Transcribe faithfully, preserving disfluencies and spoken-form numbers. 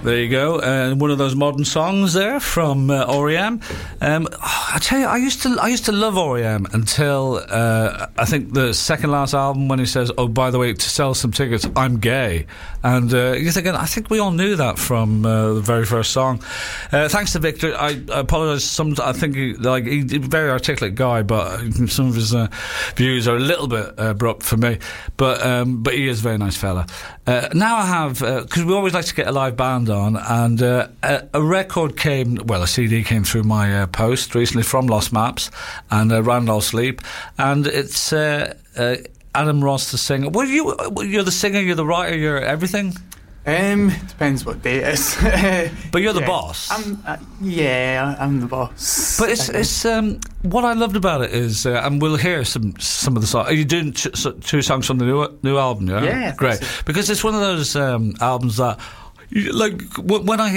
There you go. Uh, one of those modern songs there from uh, R E M. Um, I tell you, I used to I used to love R E M until uh, I think the second last album when he says, "Oh, by the way, to sell some tickets, I'm gay," and uh, you're thinking, I think we all knew that from uh, the very first song. Uh, thanks to Victor. I, I apologise. Some I think he, like he's a very articulate guy, but some of his uh, views are a little bit uh, abrupt for me. But um, but he is a very nice fella. Uh, now I have because uh, we always like to get a live band on, and uh, a, a record came, well, a C D came through my uh, post recently from Lost Maps and uh, Randall Sleep, and it's uh, uh, Adam Ross the singer. Well, you you're the singer, you're the writer, you're everything. Um, depends what day it is. But you're the yeah. boss. I'm, uh, yeah, I'm the boss. But it's it's um, what I loved about it is, uh, and we'll hear some some of the songs. Are you doing t- two songs from the new new album? Yeah, yeah, great. so. Because it's one of those um, albums that, you, like, w- when I